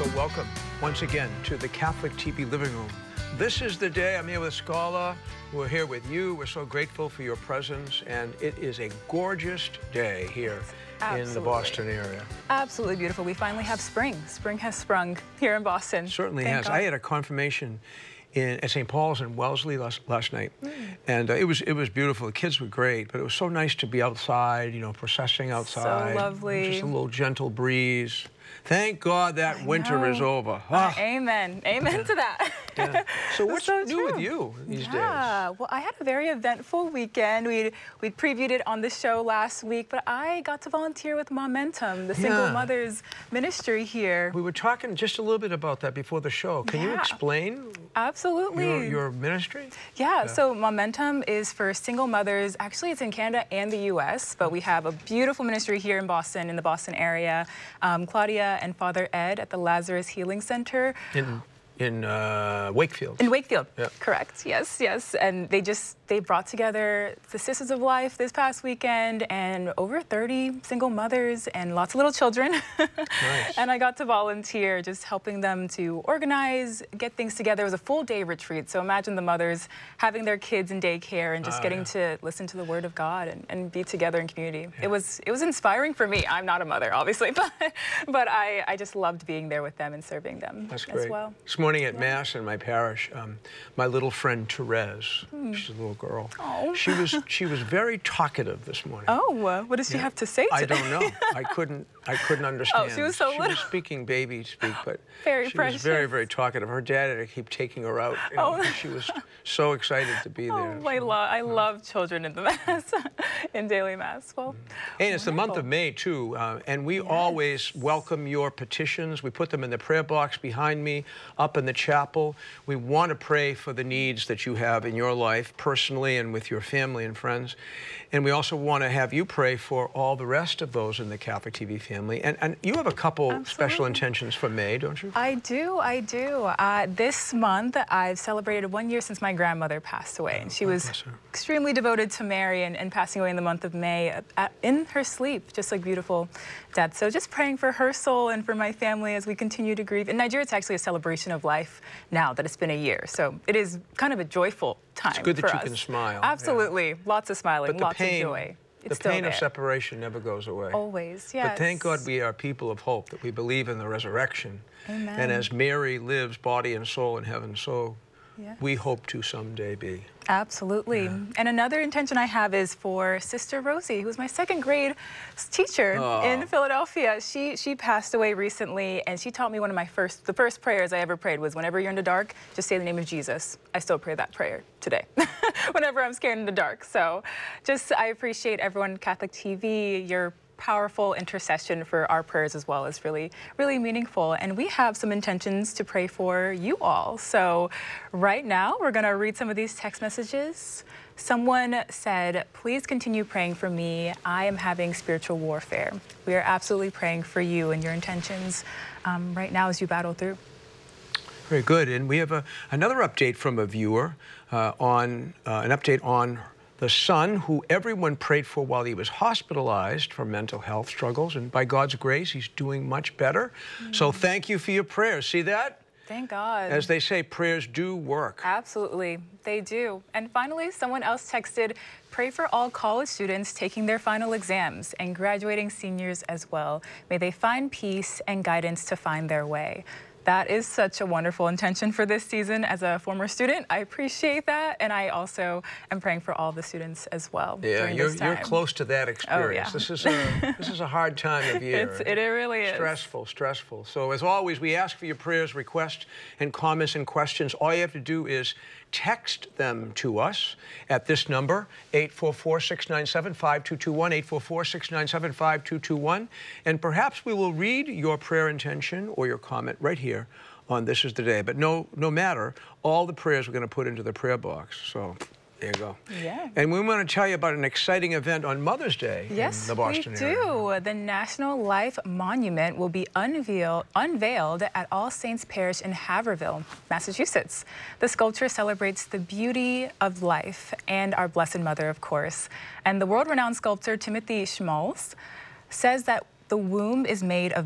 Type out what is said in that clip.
welcome once again to the Catholic TV Living Room. This is the day. I'm here with Scala. We're here with you. We're so grateful for your presence, and it is a gorgeous day here in the Boston area. Absolutely beautiful. We finally have spring. Spring has sprung here in Boston. Certainly Thank has. God. I had a confirmation at St. Paul's in Wellesley last night, and it was beautiful. The kids were great, but it was so nice to be outside, you know, processing outside. So lovely. Just a little gentle breeze. Thank God that winter is over. Amen. Amen to that. Yeah. So what's so new with you these days? Well, I had a very eventful weekend. We'd previewed it on the show last week, but I got to volunteer with Momentum, the Single Mothers Ministry here. We were talking just a little bit about that before the show. Can you explain Absolutely. your ministry? Yeah, so Momentum is for single mothers. Actually, it's in Canada and the U.S., but we have a beautiful ministry here in Boston, in the Boston area. Claudia and Father Ed at the Lazarus Healing Center. In Wakefield. In Wakefield, yeah. Correct. Yes, yes. And they brought together the Sisters of Life this past weekend, and over 30 single mothers and lots of little children. Nice. And I got to volunteer, just helping them to organize, get things together. It was a full-day retreat, so imagine the mothers having their kids in daycare and just getting to listen to the Word of God and be together in community. Yeah. It was inspiring for me. I'm not a mother, obviously, but I just loved being there with them and serving them. That's great. As well. This morning at Mass in my parish, my little friend Therese, she's a little girl. Oh. She was very talkative this morning. Oh, what does she have to say today? I don't know. I couldn't understand. Oh, she was so little. She was speaking baby speak, but very she precious. was very, very talkative. Her dad had to keep taking her out. You know, she was so excited to be there. Oh, I love children in the Mass, in daily Mass. Well, and it's the month of May, too, and we always welcome your petitions. We put them in the prayer box behind me, up in the chapel. We want to pray for the needs that you have in your life, personally and with your family and friends. And we also want to have you pray for all the rest of those in the Catholic TV family. And you have a couple special intentions for May, don't you? I do. This month, I've celebrated 1 year since my grandmother passed away. And she was extremely devoted to Mary and passing away in the month of May in her sleep, just like beautiful death. So just praying for her soul and for my family as we continue to grieve. In Nigeria, it's actually a celebration of life now that it's been a year. So it is kind of a joyful time for us. It's good that you can smile. Absolutely. Yeah. Lots of smiling, but lots of joy. The pain of separation never goes away. Always, yes. But thank God we are people of hope, that we believe in the resurrection. Amen. And as Mary lives body and soul in heaven, so we hope to someday be. Absolutely. Yeah. And another intention I have is for Sister Rosie, who was my second grade teacher in Philadelphia. She passed away recently, and she taught me one of the first prayers I ever prayed was, whenever you're in the dark, just say the name of Jesus. I still pray that prayer today, whenever I'm scared in the dark. So I appreciate everyone, Catholic TV, your powerful intercession for our prayers as well is really, really meaningful. And we have some intentions to pray for you all. So right now, we're going to read some of these text messages. Someone said, please continue praying for me. I am having spiritual warfare. We are absolutely praying for you and your intentions right now as you battle through. Very good. And we have another update from a viewer an update on the son who everyone prayed for while he was hospitalized for mental health struggles. And by God's grace, he's doing much better. So thank you for your prayers. See that? Thank God. As they say, prayers do work. Absolutely. They do. And finally, someone else texted, pray for all college students taking their final exams and graduating seniors as well. May they find peace and guidance to find their way. That is such a wonderful intention for this season. As a former student, I appreciate that, and I also am praying for all the students as well. Yeah, during this time. You're close to that experience. Oh, yeah. This is a hard time of year. It really is. Stressful. So as always, we ask for your prayers, requests, and comments and questions. All you have to do is text them to us at this number, 844-697-5221, 844-697-5221, and perhaps we will read your prayer intention or your comment right here on This Is the Day. But no matter, all the prayers we're going to put into the prayer box. So there you go. Yeah. And we want to tell you about an exciting event on Mother's Day in the Boston area. Yes, we do. The National Life Monument will be unveiled at All Saints Parish in Haverhill, Massachusetts. The sculpture celebrates the beauty of life and our Blessed Mother, of course. And the world-renowned sculptor Timothy Schmalz says that the womb is made of